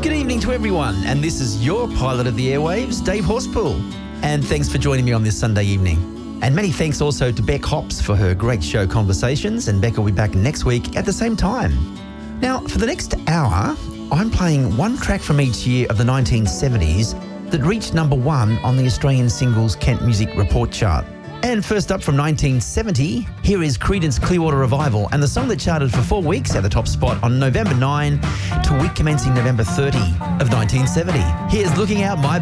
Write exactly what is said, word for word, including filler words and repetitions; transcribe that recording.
Good evening to everyone, and this is your pilot of the airwaves, Dave Horsepool. And thanks for joining me on this Sunday evening. And many thanks also to Beck Hops for her great show Conversations, and Beck will be back next week at the same time. Now, for the next hour, I'm playing one track from each year of the nineteen seventies that reached number one on the Australian Singles Kent Music Report chart. And first up from nineteen seventy, here is Creedence Clearwater Revival and the song that charted for four weeks at the top spot on November ninth to week commencing November thirtieth of nineteen seventy. Here's Looking Out My